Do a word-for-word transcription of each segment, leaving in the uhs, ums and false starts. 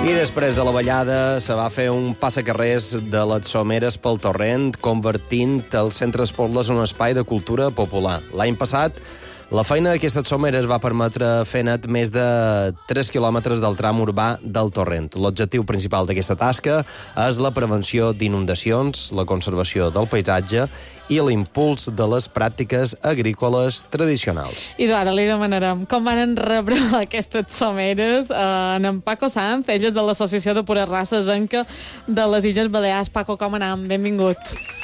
I després de la ballada se va fer un passacarrers de les someres pel torrent, convertint el Centre Esporles en un espai de cultura popular. L'any passat, la feina d'aquestes someres va permetre fer net més de tres quilòmetres del tram urbà del torrent. L'objectiu principal d'aquesta tasca és la prevenció d'inundacions, la conservació del paisatge i l'impuls de les pràctiques agrícoles tradicionals. I ara li demanarem com van rebre aquestes someres eh, en Paco Sanz, ell és de l'Associació de Pura Raça Zenca de les Illes Balears. Paco, com anem? Benvingut.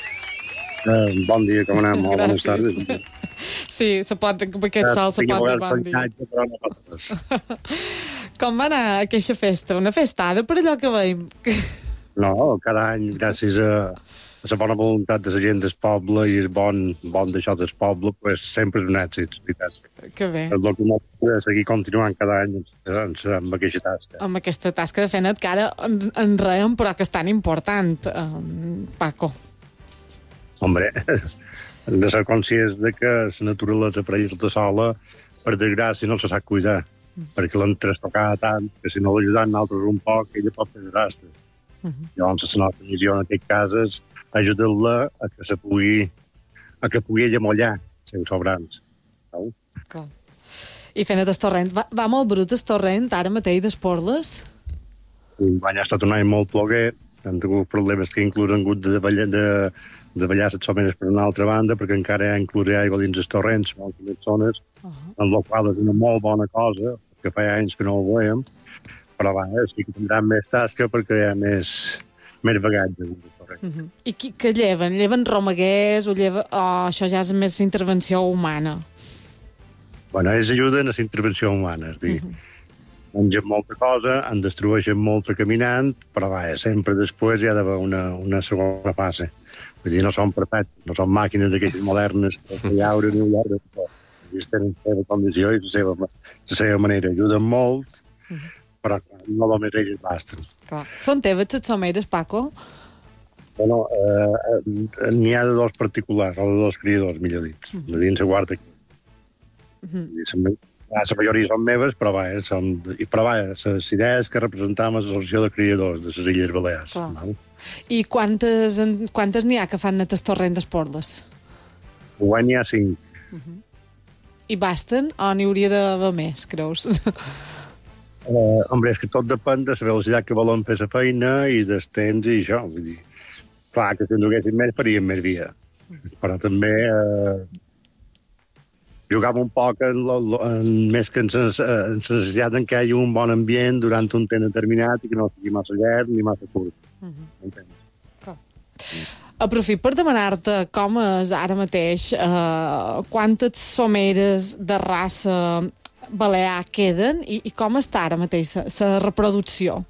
Uh, bon dia, com anem? Molt bones tardes. Sí, se pot, amb aquest sol se pot dir bon dia. Però no pot res. Com va anar aquesta festa? Una festada per allò que veiem? No, cada any, gràcies a, a la bona voluntat de la gent del poble i el bon, bon d'això del poble, pues, sempre és un èxit, veritat. Que bé. És el que no pot seguir continuant cada any amb, amb aquesta tasca. Amb aquesta tasca de feina que ara en, en reiem, però que és tan important, um, Paco. Hombre, hem de ser conscients de que la naturalesa per ella tota sola, per desgràcia, no se sap cuidar, mm. perquè l'han trastocada tant que si no l'ajudant nosaltres un poc, ella pot fer desastre. Mm -hmm. Llavors, la nostra missió en aquest cas és ajudar-la a que se pugui, a que pugui ella mullar els seus sobrants. No? Clar. I fent el torrent, va, va molt brut el torrent ara mateix d'Esporles? L'any ha estat un any molt ploguer, hem tingut problemes que inclús han hagut de ballar, de, de ballar les someres per una altra banda, perquè encara hi ha inclús aigua dins els torrents, en algunes zones, uh -huh. en la qual és una molt bona cosa, que fa anys que no ho veiem, però va, sí que tindran més tasca perquè hi ha més, més bagatge dins els torrents. Uh -huh. I qui, què lleven? Lleven romaguers o lleven... Oh, això ja és més intervenció humana. Bueno, ells ajuden a la intervenció humana, és a dir, uh -huh. mengen molta cosa, en destrueixen molta caminant, però va, sempre després hi ha d'haver una, una segona fase. Vull dir, no són perfectes, no són màquines d'aquestes modernes, que hi haure ni hi haure, però ells tenen la seva condició i la seva, la seva manera. Ajuden molt, uh -huh. però no només ells basten. Clar. Són teves les someres, Paco? Bueno, eh, n'hi ha de dos particulars, o de dos criadors, millor dit. Uh -huh. De dins la guarda aquí. Uh -huh. La majoria són meves, però va, eh, són, però va, les idees que representam a l'Associació de Criadors de les Illes Balears. No? I quantes, quantes n'hi ha que fan net el torrent d'Esporles? Guany n'hi ha cinc. Uh -huh. I basten o n'hi hauria d'haver més, creus? Uh, hombre, és que tot depèn de la velocitat que volen fer la feina i dels temps i això. Vull dir, clar, que si en duguessin més farien més via. Uh -huh. Però també... Uh, jugam un poc en, lo, en més que en la necessitat en què hi hagi un bon ambient durant un temps determinat i que no sigui massa llarg ni massa curt. Uh -huh. Cool. Aprofit per demanar-te com és ara mateix, eh, quantes someres de raça balear queden i, i com està ara mateix la reproducció?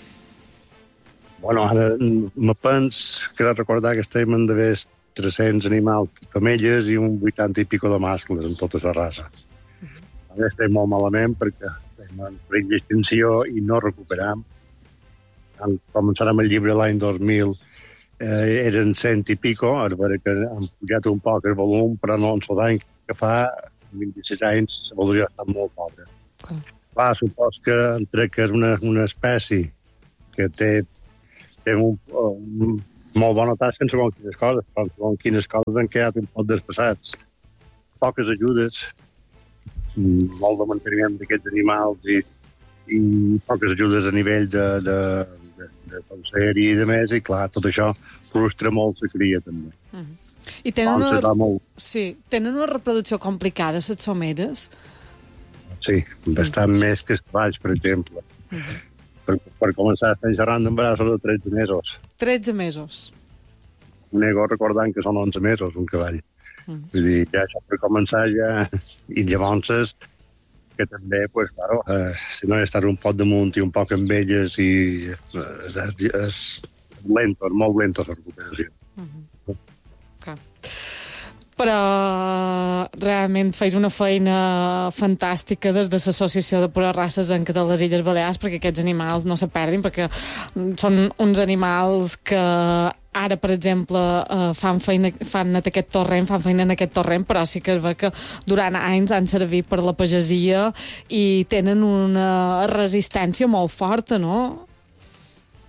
Bueno, ara me pens que de recordar que estem en d'haver tres-cents animals femelles i un vuitanta i pico de mascles en tota la raça. Uh -huh. Ara estem molt malament perquè estem en perill d'extinció i no recuperam. Començarem el llibre l'any dos mil, eh, eren cent i pico, a veure que han pujat un poc el volum, però no en l'any que fa vint-i-sis anys la valoració està molt pobra. Uh -huh. Clar, supos que entre que és una, una espècie que té, té un, un molt bona tasca en segons quines coses, però en segons quines coses han quedat un poc despassats. Poques ajudes, molt de manteniment d'aquests animals i, i poques ajudes a nivell de, de, de, de conselleria i de més, i clar, tot això frustra molt la cria, també. Uh -huh. I tenen una, molt... sí, tenen una reproducció complicada, les someres? Sí, bastant uh -huh. més que els cavalls, per exemple. Uh -huh. Per, per començar, estem xerrant d'embarassos de tretze mesos. tretze mesos. Un ego recordant que són onze mesos, un cavall. Mm. Vull dir, ja això per començar ja... I llavors, que també, pues, claro, eh, si no he estat un poc damunt i un poc amb elles i eh, és, és lento, és molt lento la recuperació. Mm -hmm. Okay. Però realment feis una feina fantàstica des de l'Associació de Pura Raça Zenca de les Illes Balears perquè aquests animals no se perdin, perquè són uns animals que ara, per exemple, eh, fan feina, fan net aquest torrent, fan feina en aquest torrent, però sí que es ve que durant anys han servit per la pagesia i tenen una resistència molt forta, no?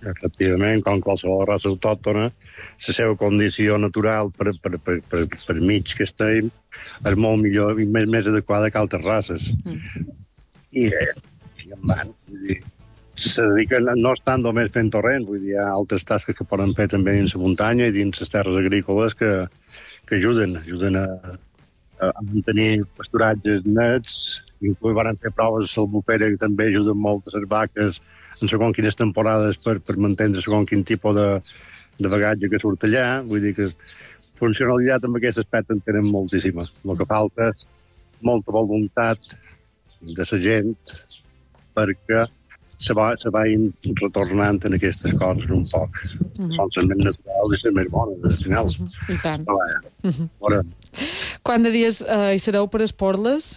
efectivament, com qualsevol raça autòctona, la seva condició natural per, per, per, per, per mig que estem és molt millor i més, més adequada que altres races. Mm. I, eh, i en van, vull dir, se dediquen, no estan només fent torrents, vull dir, hi ha altres tasques que poden fer també dins la muntanya i dins les terres agrícoles que, que ajuden, ajuden a, a mantenir pasturatges nets. Inclús van fer proves a l'albufera que també ajuden molt a les vaques en segons quines temporades per, per mantenir segon quin tipus de, de bagatge que surt allà. Vull dir que funcionalitat amb aquest aspecte en tenen moltíssima. El que falta és molta voluntat de la gent perquè se, va, se vagin retornant en aquestes coses un poc. Mm-hmm. Són les més naturals i les més bones, al final. Mm-hmm. I tant. No, ja. Mm-hmm. Quant de dies eh, hi sereu per esporles?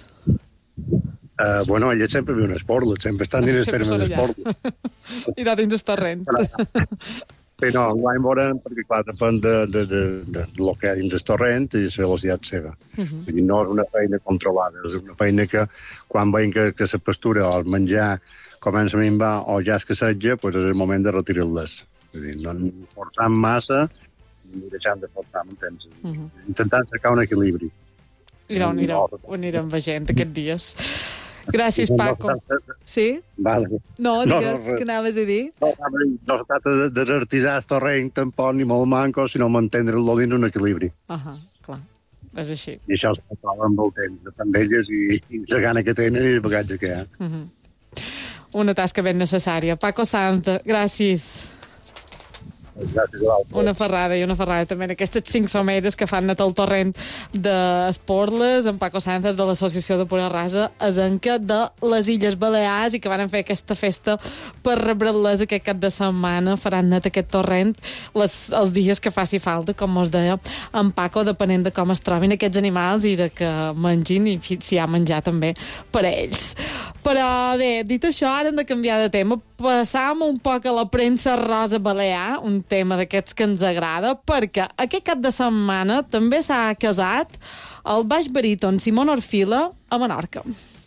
Uh, bueno, ella sempre viu en esporles, sempre estan dins els termes d'esporles. I no dins el torrent. Però no, l'any veurem, perquè clar, depèn de, de, de, de, de lo que hi ha dins el torrent i la velocitat seva. Uh-huh. Vull dir, no és una feina controlada, és una feina que quan veiem que, que la pastura o el menjar comença a minvar o ja es que setja, pues és el moment de retirar-les. Vull dir, no forçant massa ni deixant de forçar, m'entens? Uh-huh. Intentant cercar un equilibri. I no, anirem, ho anirem veient aquests dies. Gràcies, Paco. Sí? Vale. No, digues, no, no, què anaves a dir? No, no es tracta de desartisar el torrent tampoc ni molt manco, sinó mantindre-lo dins un equilibri. Ahà, clar, és així. I això es troba amb el temps, depèn d'elles i, i la gana que tenen i el bagatge que hi ha. Uh-huh. Una tasca ben necessària. Paco Sanz, gràcies. Gràcies a l'altre. Una ferrada i una ferrada també en aquestes cinc someres que fan net el torrent d'Esporles, en Paco Sanz de l'Associació de Pura Rasa Asenca de les Illes Balears i que van fer aquesta festa per rebre-les aquest cap de setmana. Faran net aquest torrent les, els dies que faci falta, com us deia en Paco, depenent de com es trobin aquests animals i de que mengin i si hi ha menjar també per a ells. Però bé, dit això, ara hem de canviar de tema. Passam un poc a la premsa rosa balear, un tema d'aquests que ens agrada, perquè aquest cap de setmana també s'ha casat el baix baríton Simón Orfila a Menorca.